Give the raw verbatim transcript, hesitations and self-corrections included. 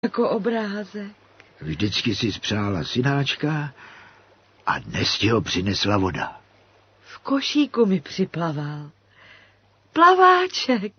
jako obrázek. Vždycky si spřála synáčka a dnes ti ho přinesla voda. V košíku mi připlaval. Plaváček.